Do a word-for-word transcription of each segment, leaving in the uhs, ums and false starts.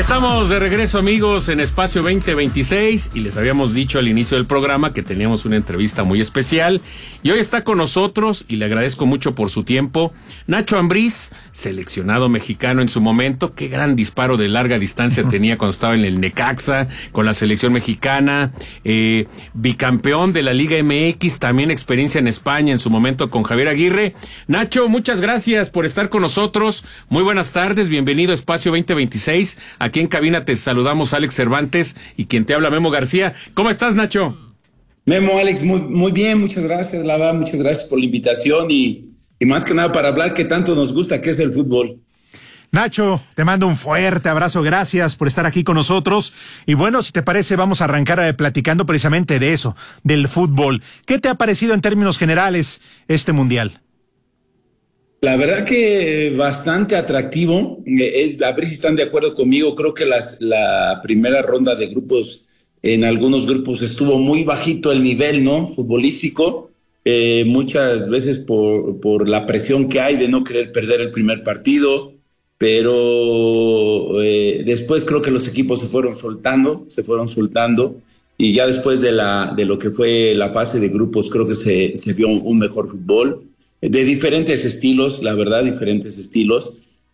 Estamos de regreso, amigos, en Espacio veinte veintiséis, y les habíamos dicho al inicio del programa que teníamos una entrevista muy especial, y hoy está con nosotros, y le agradezco mucho por su tiempo, Nacho Ambriz, seleccionado mexicano en su momento. Qué gran disparo de larga distancia uh-huh. tenía cuando estaba en el Necaxa, con la selección mexicana, eh, bicampeón de la Liga M X, también experiencia en España en su momento con Javier Aguirre. Nacho, muchas gracias por estar con nosotros, muy buenas tardes, bienvenido a Espacio veinte veintiséis. Aquí en cabina te saludamos Alex Cervantes y quien te habla Memo García. ¿Cómo estás, Nacho? Memo, Alex, muy, muy bien, muchas gracias, la verdad, muchas gracias por la invitación y, y más que nada para hablar que tanto nos gusta que es el fútbol. Nacho, te mando un fuerte abrazo, gracias por estar aquí con nosotros. Y bueno, si te parece, vamos a arrancar eh, platicando precisamente de eso, del fútbol. ¿Qué te ha parecido en términos generales este mundial? La verdad que bastante atractivo, es, a ver si están de acuerdo conmigo, creo que las, la primera ronda de grupos, en algunos grupos estuvo muy bajito el nivel, ¿no? Futbolístico, eh, muchas veces por, por la presión que hay de no querer perder el primer partido, pero eh, después creo que los equipos se fueron soltando, se fueron soltando, y ya después de, la, de lo que fue la fase de grupos creo que se, se vio un, un mejor fútbol. De diferentes estilos, la verdad, diferentes estilos,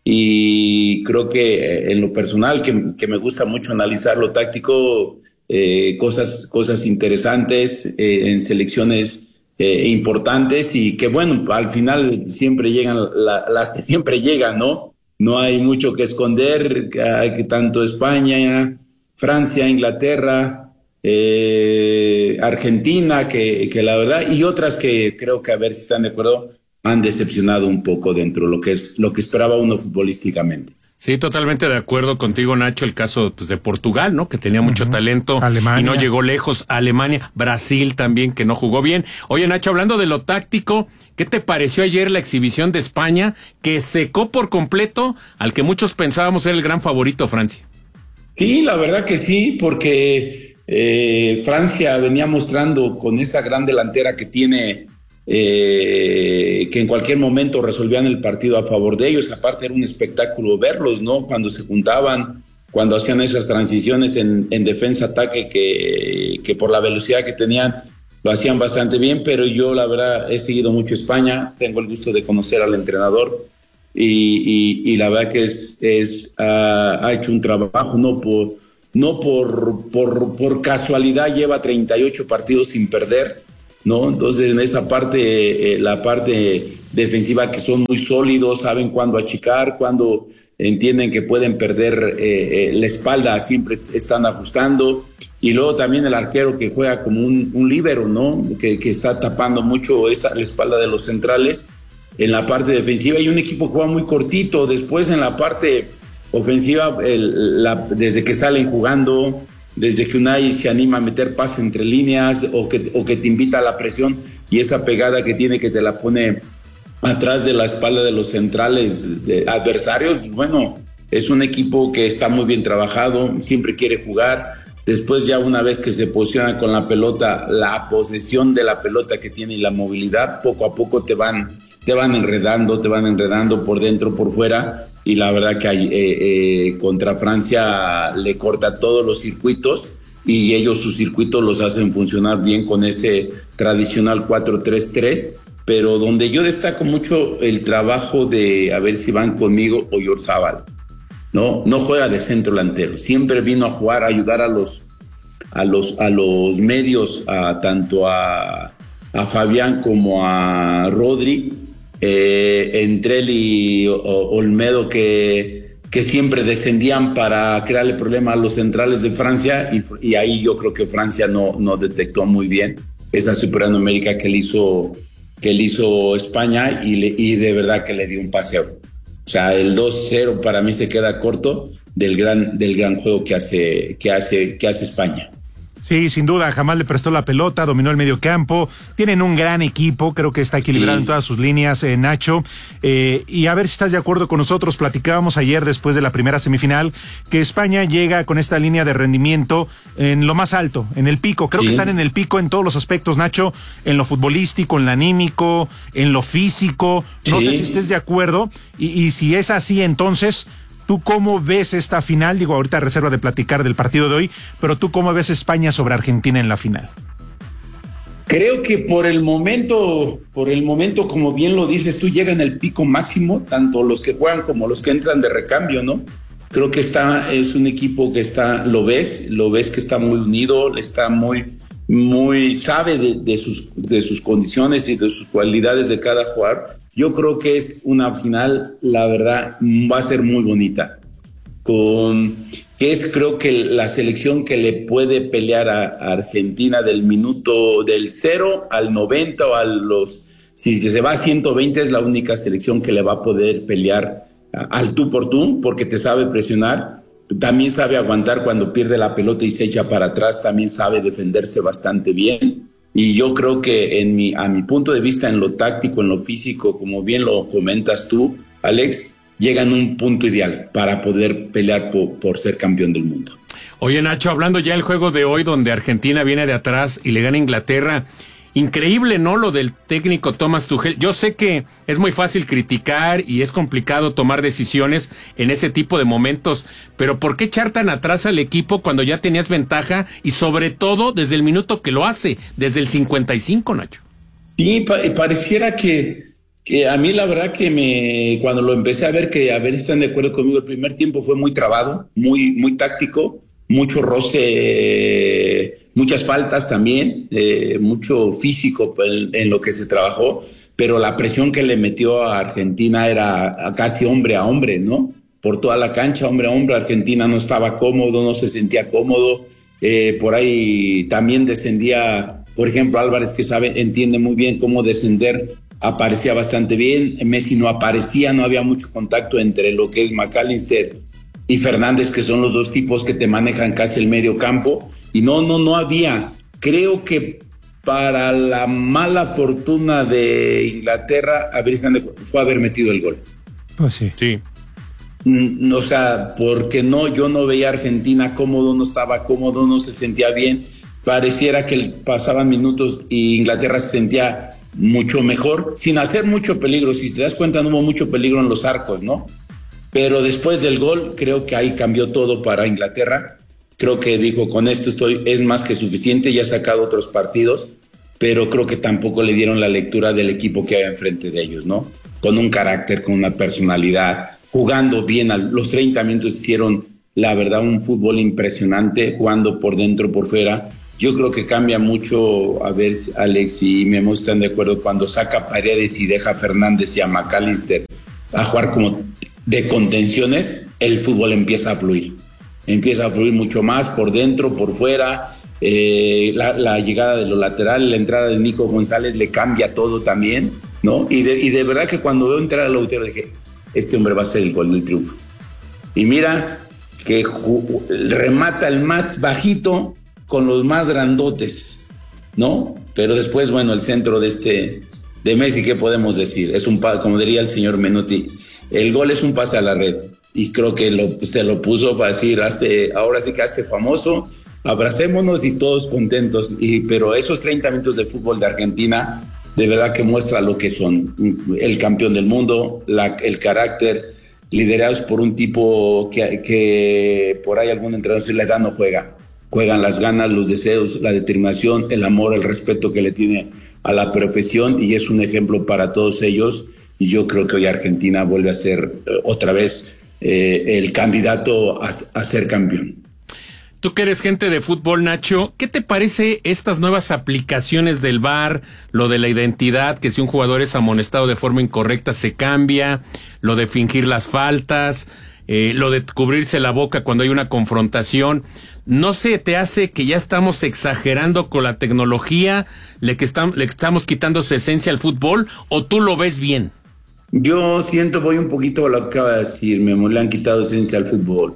y creo que en lo personal, que, que me gusta mucho analizar lo táctico, eh, cosas, cosas interesantes eh, en selecciones eh, importantes, y que bueno, al final siempre llegan la, las que siempre llegan, ¿no? No hay mucho que esconder, que, que tanto España, Francia, Inglaterra, eh, Argentina, que, que la verdad, y otras que creo que, a ver si están de acuerdo, han decepcionado un poco dentro de lo que es lo que esperaba uno futbolísticamente. Sí, totalmente de acuerdo contigo, Nacho. El caso pues, de Portugal, ¿no? Que tenía mucho uh-huh. talento Alemania. Y no llegó lejos. Alemania, Brasil también, que no jugó bien. Oye, Nacho, hablando de lo táctico, ¿qué te pareció ayer la exhibición de España, que secó por completo al que muchos pensábamos era el gran favorito, Francia? Sí, la verdad que sí, porque eh, Francia venía mostrando con esa gran delantera que tiene, Eh, que en cualquier momento resolvían el partido a favor de ellos. Aparte era un espectáculo verlos, ¿no? Cuando se juntaban, cuando hacían esas transiciones en, en defensa-ataque, que, que por la velocidad que tenían lo hacían bastante bien. Pero yo la verdad he seguido mucho España, tengo el gusto de conocer al entrenador y, y, y la verdad que es, es ha, ha hecho un trabajo, no por, no por, por, por casualidad, lleva treinta y ocho partidos sin perder, ¿no? Entonces en esa parte, eh, la parte defensiva, que son muy sólidos, saben cuándo achicar, cuándo entienden que pueden perder eh, eh, la espalda, siempre están ajustando. Y luego también el arquero, que juega como un, un líbero, ¿no? Que, que está tapando mucho esa, la espalda de los centrales en la parte defensiva, y un equipo que juega muy cortito. Después en la parte ofensiva, el, la, desde que salen jugando, desde que Unai se anima a meter pase entre líneas, o que, o que te invita a la presión, y esa pegada que tiene, que te la pone atrás de la espalda de los centrales de adversarios, bueno, es un equipo que está muy bien trabajado, siempre quiere jugar. Después, ya una vez que se posiciona con la pelota, la posesión de la pelota que tiene y la movilidad, poco a poco te van, te van enredando, te van enredando por dentro, por fuera. Y la verdad que hay, eh, eh, contra Francia le corta todos los circuitos, y ellos sus circuitos los hacen funcionar bien con ese tradicional cuatro tres tres, pero donde yo destaco mucho el trabajo de, a ver si van conmigo, Oyarzábal, ¿no? No juega de centro delantero, siempre vino a jugar, a ayudar a los, a los, a los medios, a, tanto a, a Fabián como a Rodri. Eh, entre él y o, Olmedo, que, que siempre descendían para crearle problema a los centrales de Francia, y, y ahí yo creo que Francia no, no detectó muy bien esa supernumérica que le hizo, que le hizo España, y, le, y de verdad que le dio un paseo. O sea, el dos cero para mí se queda corto del gran, del gran juego que hace, que hace, que hace España. Sí, sin duda, jamás le prestó la pelota, dominó el medio campo, tienen un gran equipo, creo que está equilibrado sí. en todas sus líneas, eh, Nacho, eh, y a ver si estás de acuerdo con nosotros. Platicábamos ayer, después de la primera semifinal, que España llega con esta línea de rendimiento en lo más alto, en el pico, creo sí. que están en el pico en todos los aspectos, Nacho, en lo futbolístico, en lo anímico, en lo físico, no sí. sé si estés de acuerdo, y, y si es así, entonces, ¿Tú cómo ves esta final? Digo, ahorita reserva de platicar del partido de hoy, pero ¿tú cómo ves España sobre Argentina en la final? Creo que por el momento, por el momento, como bien lo dices, tú llega en el pico máximo, tanto los que juegan como los que entran de recambio, ¿no? Creo que está, es un equipo que está, lo ves, lo ves que está muy unido, está muy, muy, sabe de, de sus, de sus condiciones y de sus cualidades de cada jugador. Yo creo que es una final, la verdad, va a ser muy bonita. Con, que es creo que la selección que le puede pelear a, a Argentina del minuto del cero al noventa o a los, si se va a ciento veinte, es la única selección que le va a poder pelear a, al tú por tú, porque te sabe presionar, también sabe aguantar cuando pierde la pelota y se echa para atrás, también sabe defenderse bastante bien. Y yo creo que en mi, a mi punto de vista, en lo táctico, en lo físico, como bien lo comentas tú, Alex, llegan a un punto ideal para poder pelear por, por ser campeón del mundo. Oye, Nacho, hablando ya del juego de hoy, donde Argentina viene de atrás y le gana a Inglaterra, increíble, ¿no? Lo del técnico Thomas Tuchel. Yo sé que es muy fácil criticar y es complicado tomar decisiones en ese tipo de momentos, pero ¿por qué echar tan atrás al equipo cuando ya tenías ventaja y sobre todo desde el minuto que lo hace, desde el cincuenta y cinco, Nacho? Sí, pa- pareciera que... que a mí la verdad que me cuando lo empecé a ver, que a ver si están de acuerdo conmigo, el primer tiempo fue muy trabado, muy, muy táctico, mucho roce, eh, muchas faltas también, eh, mucho físico en, en lo que se trabajó, pero la presión que le metió a Argentina era a casi hombre a hombre, ¿no? Por toda la cancha, hombre a hombre, Argentina no estaba cómodo, no se sentía cómodo, eh, por ahí también descendía, por ejemplo, Álvarez, que sabe, entiende muy bien cómo descender, aparecía bastante bien, Messi no aparecía, no había mucho contacto entre lo que es McAllister y Fernández, que son los dos tipos que te manejan casi el medio campo, y no, no, no había. Creo que para la mala fortuna de Inglaterra, a ver si están de acuerdo, fue haber metido el gol. Pues sí. Sí. Mm, O sea, porque no, yo no veía a Argentina cómodo, no estaba cómodo, no se sentía bien, pareciera que pasaban minutos y Inglaterra se sentía mucho mejor, sin hacer mucho peligro. Si te das cuenta, no hubo mucho peligro en los arcos, ¿no? Pero después del gol, creo que ahí cambió todo para Inglaterra. Creo que dijo, con esto estoy, es más que suficiente, ya ha sacado otros partidos, pero creo que tampoco le dieron la lectura del equipo que hay enfrente de ellos, ¿no? Con un carácter, con una personalidad, jugando bien. A los treinta minutos hicieron, la verdad, un fútbol impresionante, jugando por dentro, por fuera. Yo creo que cambia mucho, a ver, Alex y Memo están de acuerdo, cuando saca Paredes y deja a Fernández y a McAllister a jugar como de contenciones, el fútbol empieza a fluir. Empieza a fluir mucho más por dentro, por fuera. Eh, la, la llegada de los laterales, la entrada de Nico González le cambia todo también, ¿no? Y de, y de verdad que cuando veo entrar a Lautaro dije, este hombre va a ser el gol del triunfo. Y mira que ju- remata el más bajito con los más grandotes, ¿no? Pero después, bueno, el centro de este, de Messi, ¿qué podemos decir? Es un, como diría el señor Menotti, el gol es un pase a la red, y creo que lo, se lo puso para decir, hazte, ahora sí que hazte famoso, abracémonos y todos contentos, y, pero esos treinta minutos de fútbol de Argentina, de verdad que muestra lo que son, el campeón del mundo, la, el carácter, liderados por un tipo que, que por ahí algún entrenador si le da no juega. Juegan las ganas, los deseos, la determinación, el amor, el respeto que le tiene a la profesión, y es un ejemplo para todos ellos. Y yo creo que hoy Argentina vuelve a ser eh, otra vez eh, el candidato a, a ser campeón. Tú que eres gente de fútbol, Nacho, ¿qué te parece estas nuevas aplicaciones del V A R? Lo de la identidad, que si un jugador es amonestado de forma incorrecta se cambia, lo de fingir las faltas, eh, lo de cubrirse la boca cuando hay una confrontación. ¿No se te hace que ya estamos exagerando con la tecnología, le, que estamos, le estamos quitando su esencia al fútbol, o tú lo ves bien? Yo siento, voy un poquito a lo que acaba de decir, Memo, le han quitado esencia al fútbol.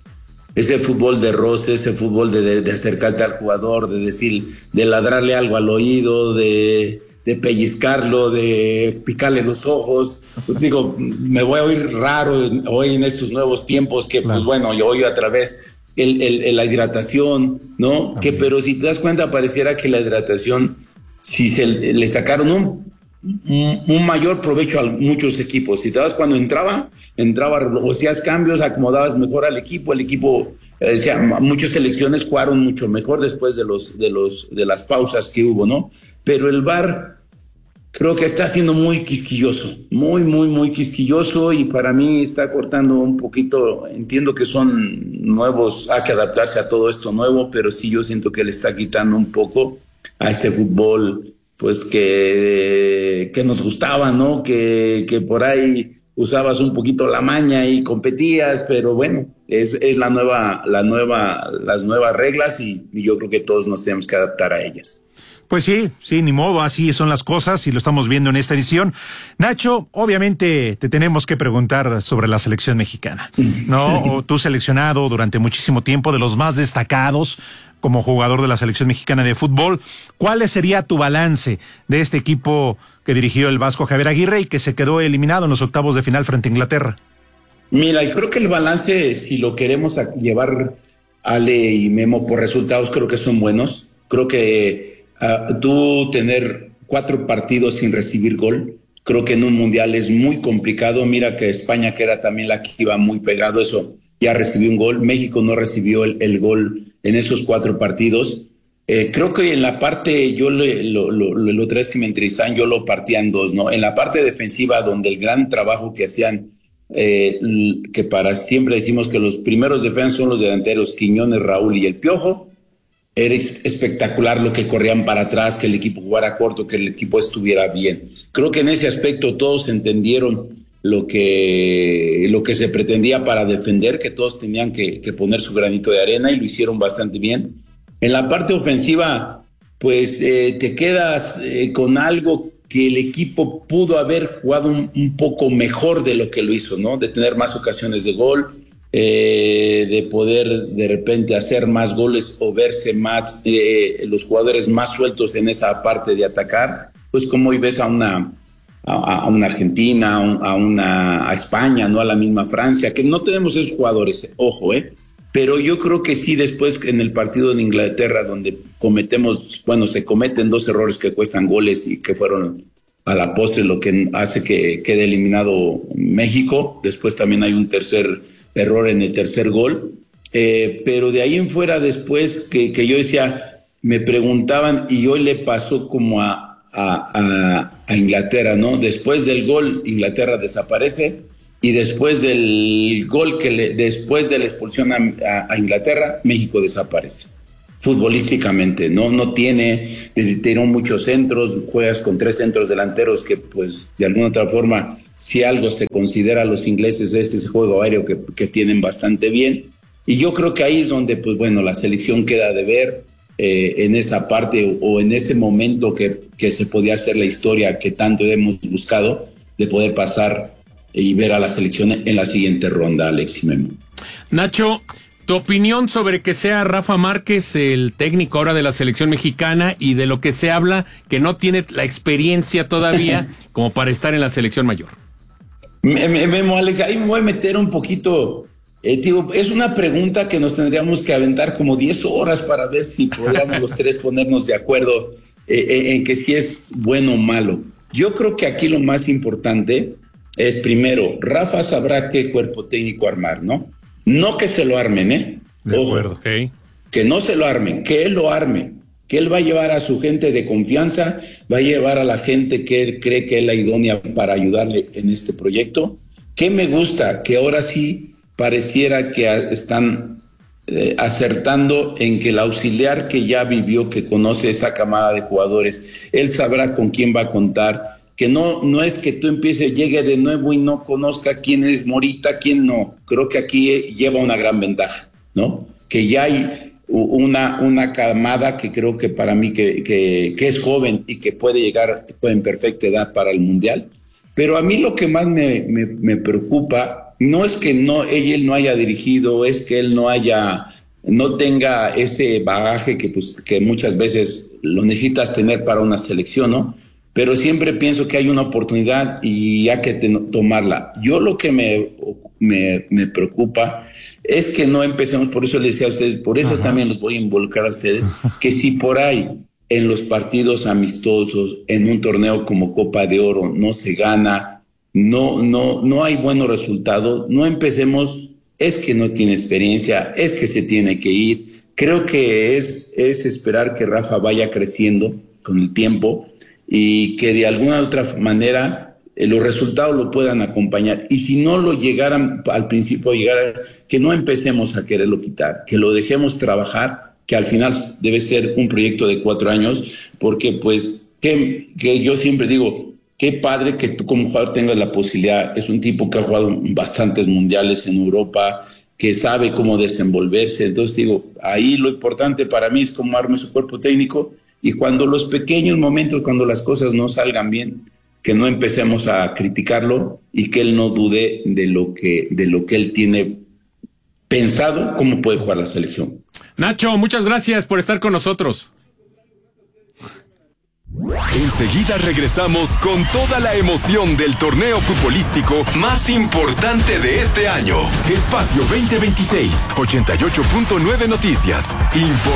Ese fútbol de roce, ese fútbol de, de, de acercarte al jugador, de decir, de ladrarle algo al oído, de, de pellizcarlo, de picarle los ojos. Digo, me voy a oír raro hoy en estos nuevos tiempos que, claro, pues bueno, yo oigo a través el, el, el, la hidratación, ¿no? Que, pero si te das cuenta, pareciera que la hidratación, si se le sacaron un un, un mayor provecho a muchos equipos. Si te das cuando entraba, entraba, o hacías cambios, acomodabas mejor al equipo, el equipo, eh, decía, muchas selecciones jugaron mucho mejor después de los, de los, de las pausas que hubo, ¿no? Pero el V A R creo que está siendo muy quisquilloso, muy, muy, muy quisquilloso, y para mí está cortando un poquito. Entiendo que son nuevos, hay que adaptarse a todo esto nuevo, pero sí yo siento que le está quitando un poco a ese fútbol, pues que, que nos gustaba, ¿no? Que, que por ahí usabas un poquito la maña y competías, pero bueno, es, es la nueva, la nueva, las nuevas reglas, y, y yo creo que todos nos tenemos que adaptar a ellas. Pues sí, sí, ni modo, así son las cosas y lo estamos viendo en esta edición. Nacho, obviamente te tenemos que preguntar sobre la selección mexicana, ¿no? O tú seleccionado durante muchísimo tiempo, de los más destacados como jugador de la selección mexicana de fútbol. ¿Cuál sería tu balance de este equipo que dirigió el Vasco Javier Aguirre y que se quedó eliminado en los octavos de final frente a Inglaterra? Mira, yo creo que el balance, si lo queremos llevar Ale y Memo por resultados, creo que son buenos. Creo que Uh, tú tener cuatro partidos sin recibir gol, creo que en un mundial es muy complicado. Mira que España, que era también la que iba muy pegado, eso ya recibió un gol. México no recibió el, el gol en esos cuatro partidos. Eh, creo que en la parte, yo le, lo, lo, lo, lo otra vez que me entrevistaban, yo lo partía en dos, ¿no? En la parte defensiva, donde el gran trabajo que hacían, eh, que para siempre decimos que los primeros defensas son los delanteros, Quiñones, Raúl y el Piojo. Era espectacular lo que corrían para atrás, que el equipo jugara corto, que el equipo estuviera bien. Creo que en ese aspecto todos entendieron lo que, lo que se pretendía para defender, que todos tenían que, que poner su granito de arena, y lo hicieron bastante bien. En la parte ofensiva, pues eh, te quedas eh, con algo que el equipo pudo haber jugado un, un poco mejor de lo que lo hizo, ¿no? De tener más ocasiones de gol, Eh, de poder de repente hacer más goles o verse más, eh, los jugadores más sueltos en esa parte de atacar, pues como hoy ves a una, a, a una Argentina, a, un, a una a España, no a la misma Francia, que no tenemos esos jugadores, ojo, eh, pero yo creo que sí, después en el partido de Inglaterra, donde cometemos, bueno, se cometen dos errores que cuestan goles y que fueron a la postre lo que hace que quede eliminado México. Después también hay un tercer error en el tercer gol, eh, pero de ahí en fuera después que, que yo decía, me preguntaban, y hoy le pasó como a, a, a, a Inglaterra, ¿no? Después del gol, Inglaterra desaparece, y después del gol, que le, después de la expulsión a, a, a Inglaterra, México desaparece. Futbolísticamente, no, no tiene, tiró muchos centros, juegas con tres centros delanteros que pues de alguna otra forma, si algo se considera a los ingleses, este es el juego aéreo que, que tienen bastante bien, y yo creo que ahí es donde, pues bueno, la selección queda de ver eh, en esa parte o, o en ese momento que, que se podía hacer la historia que tanto hemos buscado, de poder pasar y ver a la selección en la siguiente ronda, Alex y Memo. Nacho, tu opinión sobre que sea Rafa Márquez el técnico ahora de la selección mexicana, y de lo que se habla que no tiene la experiencia todavía como para estar en la selección mayor. Memo, Alex, ahí me voy a meter un poquito, eh, tío, es una pregunta que nos tendríamos que aventar como diez horas para ver si podríamos los tres ponernos de acuerdo eh, en que si es bueno o malo. Yo creo que aquí lo más importante es, primero, Rafa sabrá qué cuerpo técnico armar, ¿no? No que se lo armen, ¿eh? De Ojo, acuerdo. Okay. Que no se lo armen, que él lo arme. Que él va a llevar a su gente de confianza, va a llevar a la gente que él cree que es la idónea para ayudarle en este proyecto. Que me gusta que ahora sí pareciera que están eh, acertando en que el auxiliar que ya vivió, que conoce esa camada de jugadores, él sabrá con quién va a contar, que no, no es que tú empieces, llegue de nuevo y no conozca quién es Morita, quién no. Creo que aquí lleva una gran ventaja, ¿no? Que ya hay una, una camada que creo que para mí que, que, que es joven y que puede llegar en perfecta edad para el Mundial. Pero a mí lo que más me, me, me preocupa no es que no, ella, él no haya dirigido, es que él no haya, no tenga ese bagaje que, pues, que muchas veces lo necesitas tener para una selección, ¿no? Pero siempre pienso que hay una oportunidad y hay que ten, tomarla. Yo lo que me, me, me preocupa es que no empecemos, por eso les decía a ustedes, por eso Ajá. también los voy a involucrar a ustedes, que si por ahí en los partidos amistosos, en un torneo como Copa de Oro, no se gana, no, no, no hay buenos resultados, no empecemos, es que no tiene experiencia, es que se tiene que ir. Creo que es, es esperar que Rafa vaya creciendo con el tiempo y que de alguna u otra manera eh, los resultados lo puedan acompañar. Y si no lo llegaran al principio, llegar que no empecemos a quererlo quitar, que lo dejemos trabajar, que al final debe ser un proyecto de cuatro años, porque pues que, que yo siempre digo, qué padre que tú como jugador tengas la posibilidad. Es un tipo que ha jugado bastantes mundiales en Europa, que sabe cómo desenvolverse. Entonces digo, ahí lo importante para mí es cómo arme su cuerpo técnico, y cuando los pequeños momentos, cuando las cosas no salgan bien, que no empecemos a criticarlo y que él no dude de lo que, de lo que él tiene pensado, cómo puede jugar la selección. Nacho, muchas gracias por estar con nosotros. Enseguida regresamos con toda la emoción del torneo futbolístico más importante de este año. Espacio veinte veintiséis, ochenta y ocho punto nueve Noticias. Info